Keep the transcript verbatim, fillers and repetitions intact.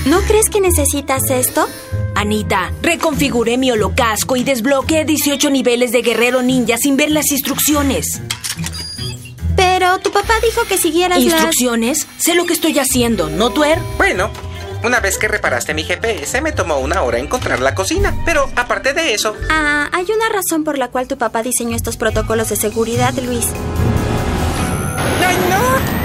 ¿No crees que necesitas esto? Anita, reconfiguré mi holocasco y desbloqueé dieciocho niveles de guerrero ninja sin ver las instrucciones. Pero tu papá dijo que siguieras las... ¿Instrucciones? Sé lo que estoy haciendo, ¿no, Tuer? Bueno, una vez que reparaste mi G P S me tomó una hora encontrar la cocina. Pero aparte de eso... Ah, hay una razón por la cual tu papá diseñó estos protocolos de seguridad, Luis. ¡Ay, no!